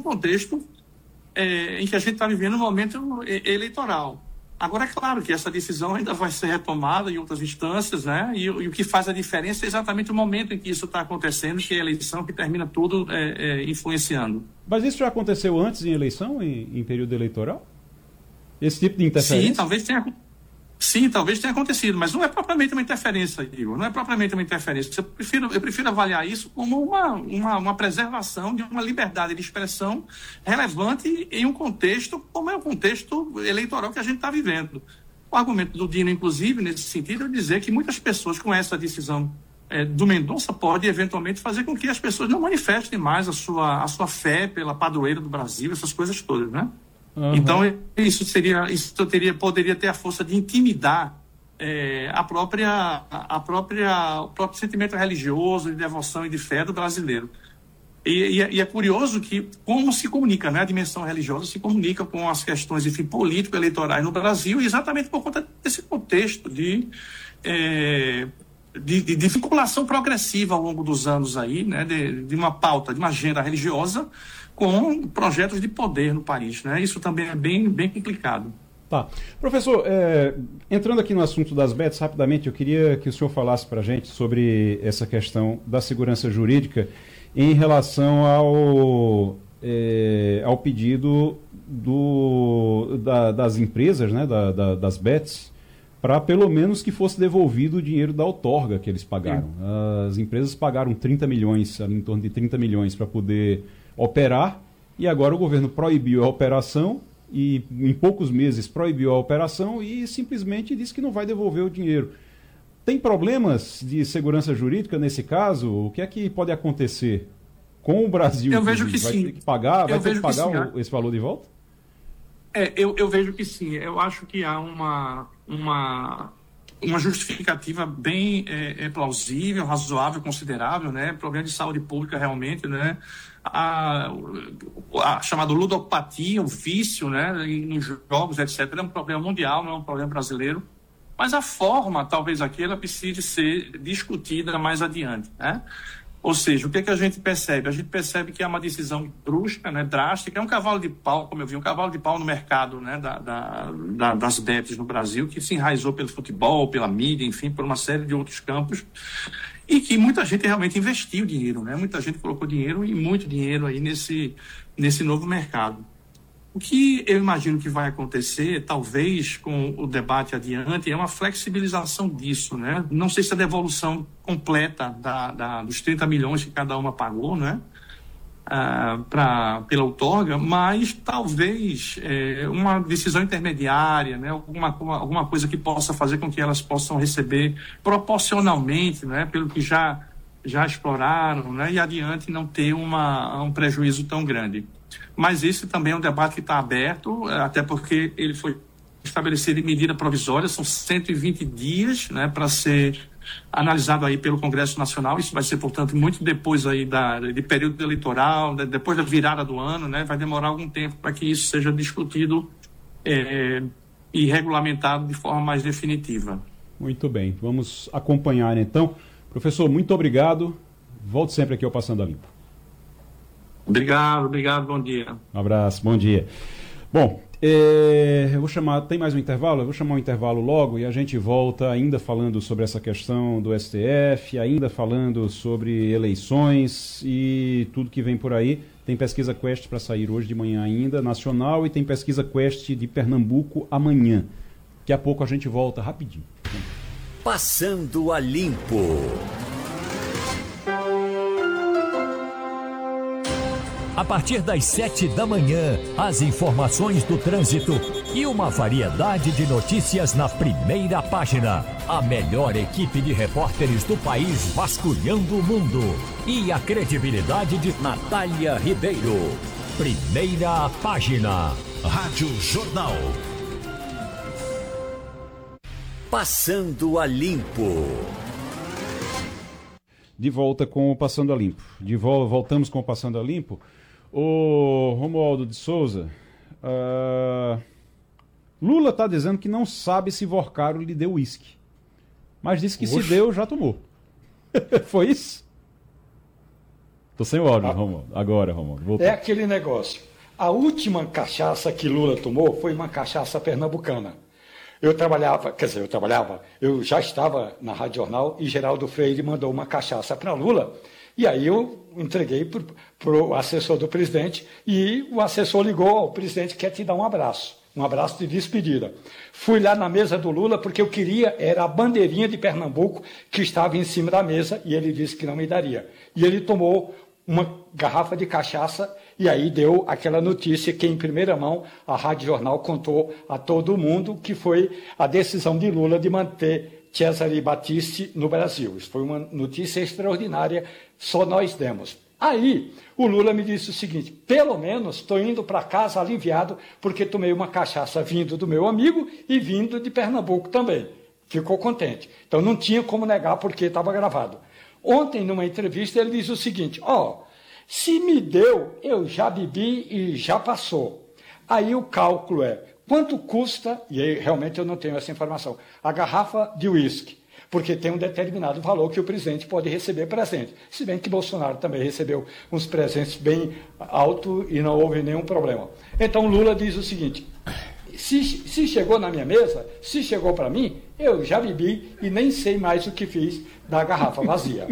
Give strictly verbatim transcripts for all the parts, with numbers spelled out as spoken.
contexto é, em que a gente está vivendo um momento eleitoral. Agora, é claro que essa decisão ainda vai ser retomada em outras instâncias, né? E, e o que faz a diferença é exatamente o momento em que isso está acontecendo, que é a eleição que termina tudo é, é, influenciando. Mas isso já aconteceu antes em eleição, em, em período eleitoral? Esse tipo de interferência? Sim, talvez tenha, sim, talvez tenha acontecido, mas não é propriamente uma interferência, Igor. Não é propriamente uma interferência. Eu prefiro, eu prefiro avaliar isso como uma, uma, uma preservação de uma liberdade de expressão relevante em um contexto como é o contexto eleitoral que a gente está vivendo. O argumento do Dino, inclusive, nesse sentido, é dizer que muitas pessoas com essa decisão é, do Mendonça pode, eventualmente, fazer com que as pessoas não manifestem mais a sua, a sua fé pela padroeira do Brasil, essas coisas todas, né? Uhum. Então, isso, seria, isso teria, poderia ter a força de intimidar é, a própria, a própria, o próprio sentimento religioso, de devoção e de fé do brasileiro. E, e, e é curioso que como se comunica, né? A dimensão religiosa se comunica com as questões, enfim, político-eleitorais no Brasil, exatamente por conta desse contexto de, é, de, de, de vinculação progressiva ao longo dos anos aí, né? De, de uma pauta, de uma agenda religiosa com projetos de poder no país, né? Isso também é bem, bem complicado. Tá. Professor, é, entrando aqui no assunto das bets, rapidamente, eu queria que o senhor falasse para a gente sobre essa questão da segurança jurídica em relação ao, é, ao pedido do, da, das empresas, né, da, da, das bets, para pelo menos que fosse devolvido o dinheiro da outorga que eles pagaram. Sim. As empresas pagaram trinta milhões, em torno de trinta milhões para poder operar, e agora o governo proibiu a operação e em poucos meses proibiu a operação e simplesmente disse que não vai devolver o dinheiro. Tem problemas de segurança jurídica nesse caso? O que é que pode acontecer com o Brasil? Eu vejo que vai sim. Ter que pagar, vai eu ter que pagar que o, esse valor de volta? É, eu, eu vejo que sim. Eu acho que há uma, uma, uma justificativa bem é, é plausível, razoável, considerável, né? Problema de saúde pública realmente, né? A, a chamada ludopatia, o vício, né, nos jogos, etcétera, é um problema mundial, não é um problema brasileiro. Mas a forma, talvez aqui, ela precise ser discutida mais adiante, né? Ou seja, o que é que a gente percebe? A gente percebe que é uma decisão brusca, né, drástica, é um cavalo de pau, como eu vi, um cavalo de pau no mercado, né, da, da, da, das bets no Brasil, que se enraizou pelo futebol, pela mídia, enfim, por uma série de outros campos, e que muita gente realmente investiu dinheiro, né? Muita gente colocou dinheiro e muito dinheiro aí nesse, nesse novo mercado. O que eu imagino que vai acontecer, talvez, com o debate adiante, é uma flexibilização disso, né? Não sei se a devolução completa da, da, dos trinta milhões que cada uma pagou, né? Ah, pra, pela outorga, mas talvez é, uma decisão intermediária, né? alguma, alguma coisa que possa fazer com que elas possam receber proporcionalmente, né? Pelo que já, já exploraram, né? E adiante não ter uma, um prejuízo tão grande. Mas esse também é um debate que está aberto, até porque ele foi estabelecido em medida provisória, são cento e vinte dias, né, para ser analisado aí pelo Congresso Nacional. Isso vai ser, portanto, muito depois aí da, de período eleitoral, depois da virada do ano, né, vai demorar algum tempo para que isso seja discutido é, e regulamentado de forma mais definitiva. Muito bem, vamos acompanhar então. Professor, muito obrigado. Volte sempre aqui ao Passando a Limpo. Obrigado, obrigado, bom dia. Um abraço, bom dia. Bom, é, eu vou chamar, tem mais um intervalo? Eu vou chamar um intervalo logo e a gente volta ainda falando sobre essa questão do S T F, ainda falando sobre eleições e tudo que vem por aí. Tem pesquisa Quest para sair hoje de manhã ainda, nacional, e tem pesquisa Quest de Pernambuco amanhã. Daqui a pouco a gente volta rapidinho. Passando a Limpo. A partir das sete da manhã, as informações do trânsito e uma variedade de notícias na primeira página. A melhor equipe de repórteres do país vasculhando o mundo. E a credibilidade de Natália Ribeiro. Primeira página. Rádio Jornal. Passando a Limpo. De volta com o Passando a Limpo. De volta, voltamos com o Passando a Limpo. O Romualdo de Souza, uh, Lula está dizendo que não sabe se Vorcaro lhe deu uísque, mas disse que Oxe. se deu, já tomou. Foi isso? Tô sem o áudio, Ah. Romualdo. Agora, Romualdo. Voltou. É aquele negócio. A última cachaça que Lula tomou foi uma cachaça pernambucana. Eu trabalhava, quer dizer, eu trabalhava, eu já estava na Rádio Jornal e Geraldo Freire mandou uma cachaça para Lula. E aí eu entreguei para o assessor do presidente e o assessor ligou ao presidente, quer te dar um abraço. Um abraço de despedida. Fui lá na mesa do Lula porque eu queria, era a bandeirinha de Pernambuco que estava em cima da mesa e ele disse que não me daria. E ele tomou uma garrafa de cachaça e aí deu aquela notícia que em primeira mão a Rádio Jornal contou a todo mundo que foi a decisão de Lula de manter Cesare Battisti no Brasil. Isso foi uma notícia extraordinária, só nós demos. Aí, o Lula me disse o seguinte, pelo menos estou indo para casa aliviado porque tomei uma cachaça vindo do meu amigo e vindo de Pernambuco também. Ficou contente. Então, não tinha como negar porque estava gravado. Ontem, numa entrevista, ele disse o seguinte, ó, oh, se me deu, eu já bebi e já passou. Aí o cálculo é, quanto custa, e aí realmente eu não tenho essa informação, a garrafa de uísque? Porque tem um determinado valor que o presidente pode receber presente. Se bem que Bolsonaro também recebeu uns presentes bem altos e não houve nenhum problema. Então Lula diz o seguinte, se, se chegou na minha mesa, se chegou para mim, eu já bebi e nem sei mais o que fiz da garrafa vazia.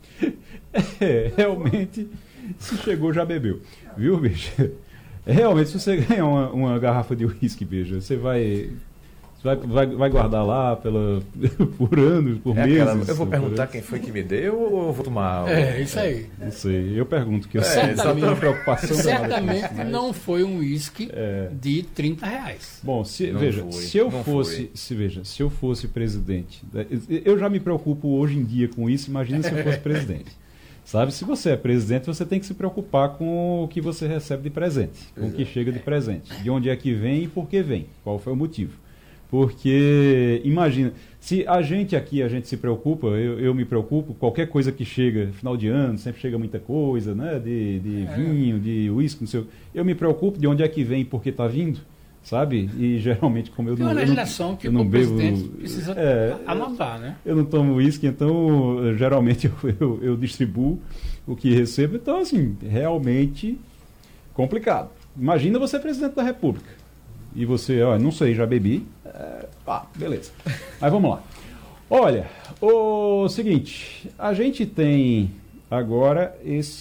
É, realmente, se chegou, já bebeu. Viu, bicho? Realmente, se você ganhar uma, uma garrafa de uísque, bicho, você vai... Vai, vai, vai guardar lá pela, por anos, por É meses. aquela, eu vou perguntar quem foi que me deu ou eu vou tomar? É, isso aí. Não sei, eu pergunto, que eu É, sei certamente, tenho preocupação. certamente mas- não foi um uísque É. de trinta reais. Bom, se, Não veja, foi, se eu não fosse, foi. se veja, se eu fosse presidente, né, eu já me preocupo hoje em dia com isso, imagina se eu fosse presidente. Sabe, se você é presidente, você tem que se preocupar com o que você recebe de presente, com o que chega de presente, de onde é que vem e por que vem, qual foi o motivo. Porque, imagina, se a gente aqui, a gente se preocupa, eu, eu me preocupo, qualquer coisa que chega, final de ano, sempre chega muita coisa, né, de, de É. vinho, de uísque, não sei o... Eu me preocupo de onde é que vem e por que está vindo, sabe? E geralmente, como eu Tem não... uma eu não- legislação que eu não o bebo, presidente precisa é, anotar, né? eu não tomo uísque, então eh, geralmente eu, eu, eu distribuo o que recebo. Então, assim, realmente complicado. Imagina você presidente da República. E você, ó, não sei, já bebi. É, ah, beleza. Mas vamos lá. Olha, o seguinte, a gente tem agora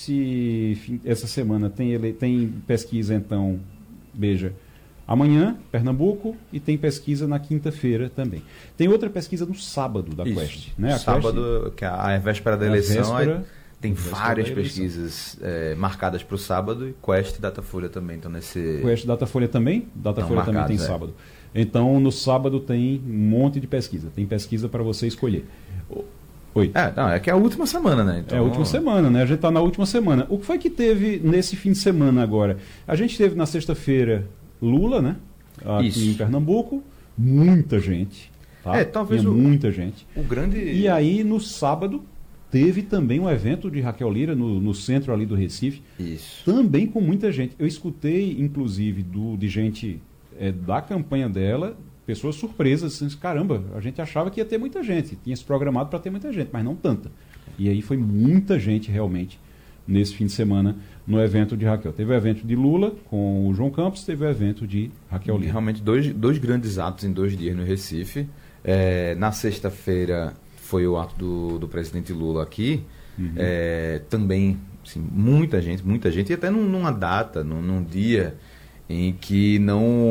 esse fim- essa semana tem ele tem pesquisa então, veja, amanhã Pernambuco e tem pesquisa na quinta-feira também. Tem outra pesquisa no sábado da Isso. Quest, né? A Sábado, que é a véspera da É a eleição, aí véspera- tem véspera várias da eleição. pesquisas é, marcadas para o sábado e Quest e Datafolha também estão nesse... Quest Datafolha também? Datafolha Não, também tem marcados, é. sábado. Então, no sábado tem um monte de pesquisa. Tem pesquisa para você escolher. O- Oi. É, não, é que é a última semana, né? Então, É a última semana, né? A gente está na última semana. O que foi que teve nesse fim de semana agora? A gente teve na sexta-feira Lula, né? Aqui Isso. em Pernambuco. Muita gente. Tá? É, talvez Tinha o- muita gente. O grande... E aí, no sábado, teve também um evento de Raquel Lira no, no centro ali do Recife. Isso. Também com muita gente. Eu escutei, inclusive, do, de gente é, da campanha dela, pessoas surpresas, assim, caramba, a gente achava que ia ter muita gente, tinha se programado para ter muita gente, mas não tanta. E aí foi muita gente realmente nesse fim de semana no evento de Raquel. Teve o evento de Lula com o João Campos, teve o evento de Raquel Lira. Realmente dois, dois grandes atos em dois dias no Recife. É, na sexta-feira foi o ato do, do presidente Lula aqui. Uhum. É, também, assim, muita gente, muita gente, e até num, numa data, num, num dia em que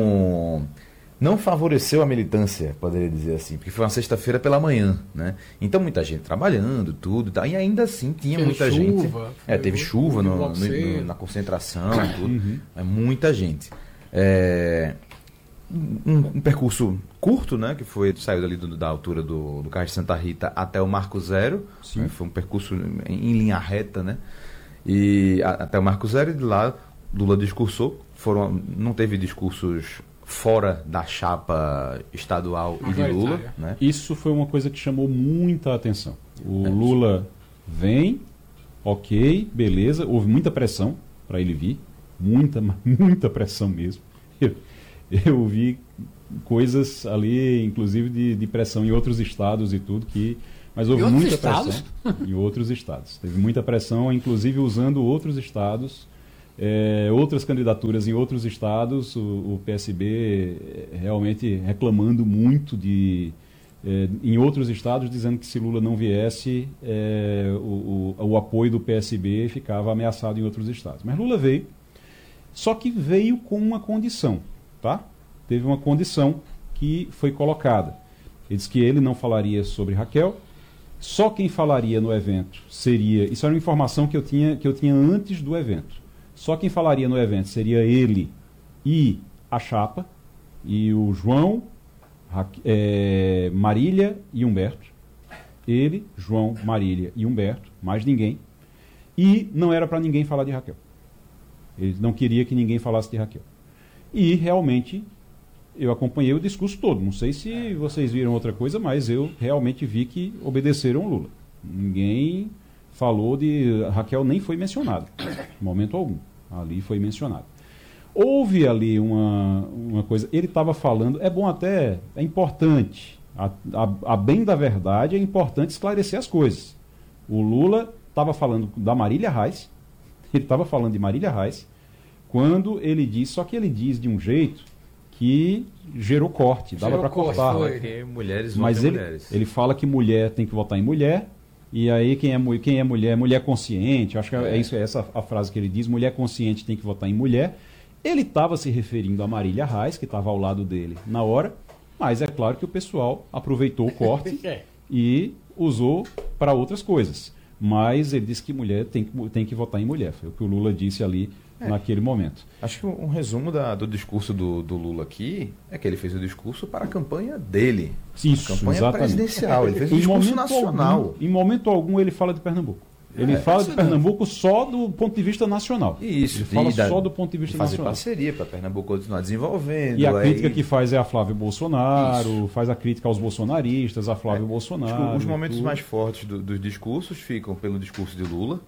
não, não favoreceu a militância, poderia dizer assim, porque foi uma sexta-feira pela manhã, né? Então muita gente trabalhando, tudo, tá, e ainda assim tinha Teve muita chuva, gente. foi É, teve o- chuva o no- bloco no- cedo. no- na concentração, tudo. É muita gente. É, um, um percurso curto, né? Que foi, saiu dali do- da altura do, do Cais de Santa Rita até o Marco Zero. Sim. Né, foi um percurso em, em linha reta, né? E a- até o Marco Zero, e de lá Lula discursou. Foram, não teve discursos fora da chapa estadual e de Lula, Majoritária. né? Isso foi uma coisa que chamou muita atenção. O Lula vem, ok, beleza, houve muita pressão para ele vir, muita, muita pressão mesmo. Eu, eu vi coisas ali, inclusive de, de pressão em outros estados e tudo, que Mas houve Em outros muita estados? pressão em outros estados. Teve muita pressão, inclusive usando outros estados, é, outras candidaturas em outros estados, o, o P S B realmente reclamando muito de... É, em outros estados, dizendo que se Lula não viesse, é, o, o, o apoio do P S B ficava ameaçado em outros estados. Mas Lula veio, só que veio com uma condição, tá? Teve uma condição que foi colocada. Ele disse que ele não falaria sobre Raquel, só quem falaria no evento seria... Isso era uma informação que eu tinha, que eu tinha antes do evento. Só quem falaria no evento seria ele e a chapa, e o João... É, Marília e Humberto. Ele, João, Marília e Humberto, mais ninguém. E não era para ninguém falar de Raquel. Ele não queria que ninguém falasse de Raquel. E realmente eu acompanhei o discurso todo. Não sei se vocês viram outra coisa, mas eu realmente vi que obedeceram Lula. Ninguém falou de Raquel, nem foi mencionado. Em momento algum. Ali foi mencionado. Houve ali uma, uma coisa, ele estava falando, é bom até, é importante, a, a, a bem da verdade, é importante esclarecer as coisas. O Lula estava falando da Marília Reis, ele estava falando de Marília Reis, quando ele diz, só que ele diz de um jeito que gerou corte, dava para cortar. Porque mulheres votam Mas em ele, mulheres. ele fala que mulher tem que votar em mulher, e aí quem é, mu- quem é mulher, mulher consciente, acho que é, é isso, é essa a frase que ele diz, mulher consciente tem que votar em mulher. Ele estava se referindo a Marília Reis, que estava ao lado dele na hora, mas é claro que o pessoal aproveitou o corte e usou para outras coisas. Mas ele disse que mulher tem que, tem que votar em mulher. Foi o que o Lula disse ali é. naquele momento. Acho que um, um resumo da, do discurso do, do Lula aqui é que ele fez o discurso para a campanha dele. Isso, a campanha exatamente. presidencial. Ele fez um Em discurso momento nacional. algum, em momento algum ele fala de Pernambuco. Ele É, fala de isso Pernambuco só do ponto de vista nacional. Isso, Ele fala e da- só do ponto de vista fazer nacional. parceria para Pernambuco continuar desenvolvendo. E a aí- crítica que faz é a Flávio Bolsonaro, Isso. faz a crítica aos bolsonaristas, a Flávio Acho Bolsonaro. que os momentos tudo. mais fortes do- dos discursos ficam pelo discurso de Lula,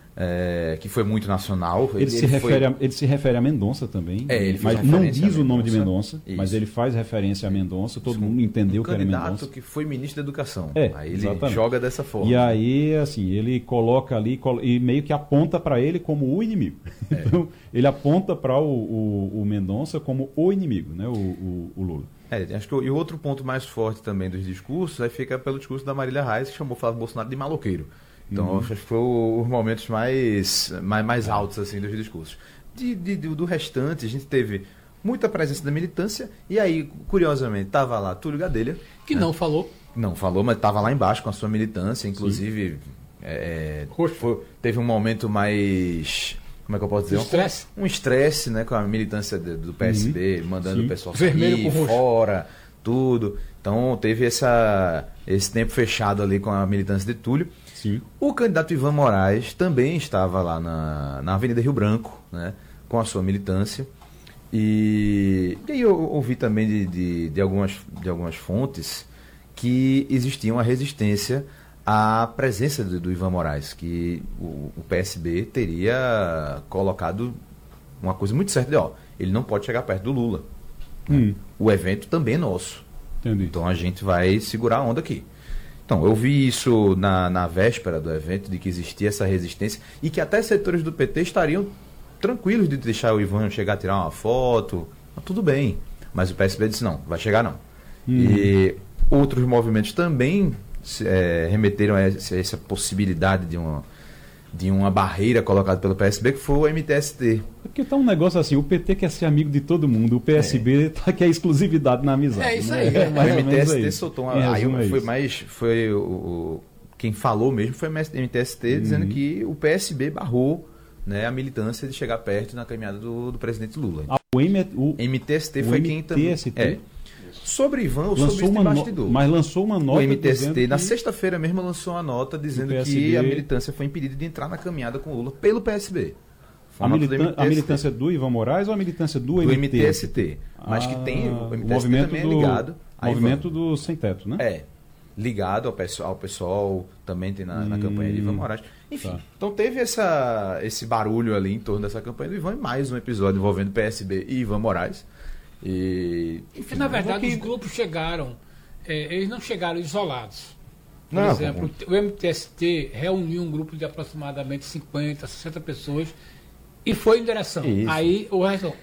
é, que foi muito nacional. Ele, se foi- refere a, ele se refere a Mendonça também, É, ele fez mas não referência diz a o nome de Mendonça. Mendonça, mas Isso. ele faz referência a Mendonça, todo Isso, mundo entendeu um que era candidato Mendonça. que foi ministro da Educação. É, aí ele exatamente. joga dessa forma. E aí, assim, ele coloca ali colo- e meio que aponta para ele como o inimigo. É. Então, ele aponta para o, o, o Mendonça como o inimigo, né, o, o, o Lula. É, acho que o, e o outro ponto mais forte também dos discursos aí fica pelo discurso da Marília Reis, que chamou o Flávio Bolsonaro de maloqueiro. Então, Uhum. acho que foi o- os momentos mais, mais, mais altos assim dos discursos. De, de- do, do restante, a gente teve muita presença da militância, e aí, curiosamente, estava lá Túlio Gadelha, Que não falou. não falou, mas estava lá embaixo com a sua militância, inclusive é, foi- teve um momento mais... Como é que eu posso dizer? Estresse. Um estresse, né, com a militância de- do P S B, mandando Sim. o pessoal Vermelho sair com roxo. fora, tudo. Então teve essa, esse tempo fechado ali com a militância de Túlio. Sim. O candidato Ivan Moraes também estava lá na, na Avenida Rio Branco, né, com a sua militância. E, e aí eu ouvi também de, de, de, algumas, de algumas fontes que existia uma resistência à presença do, do Ivan Moraes, que o, o P S B teria colocado uma coisa muito certa de, ó, ele não pode chegar perto do Lula. Hum, O evento também é nosso. entendi. Então a gente vai segurar a onda aqui. Então, eu vi isso na, na véspera do evento, de que existia essa resistência e que até setores do P T estariam tranquilos de deixar o Ivan chegar a tirar uma foto. Mas tudo bem. Mas o P S B disse, não, vai chegar não. Hum. E outros movimentos também se, é, remeteram a essa, essa possibilidade de uma, de uma barreira colocada pelo P S B, que foi o M T S T. É porque tá um negócio assim, o P T quer ser amigo de todo mundo, o P S B tá, quer exclusividade na amizade. É isso né? aí. É mais O ou menos M T S T isso. soltou uma. Em Aí resumo, é foi isso. mais. Foi o, o- quem falou mesmo foi o M T S T Uhum. dizendo que o P S B barrou, né, a militância de chegar perto na caminhada do, do presidente Lula. Ah, o M- o- M T S T o foi quem também. M T S T? É. Sobre Ivan ou sobre lançou esse uma no- bastidor. mas lançou uma nota O M T S T, dizendo na que- sexta-feira mesmo, lançou uma nota dizendo o que P S B a militância foi impedida de entrar na caminhada com o Lula pelo P S B. Foi a, uma nota do militan- M T S T. a militância do Ivan Moraes ou a militância do, do M T S T. Mas que Ah, tem. O M T S T movimento também do, é ligado. a movimento Ivan. do sem teto, né? É, ligado ao pessoal, ao pessoal também tem na, na campanha de Ivan Moraes. Enfim, Tá. então teve essa, esse barulho ali em torno dessa campanha do Ivan e mais um episódio envolvendo P S B e Ivan Moraes. E, enfim, Na mas verdade, o os que- grupos chegaram, é, eles não chegaram isolados. Por Não, exemplo, o M T S T reuniu um grupo de aproximadamente cinquenta, sessenta pessoas e foi em direção. Isso. Aí o resto,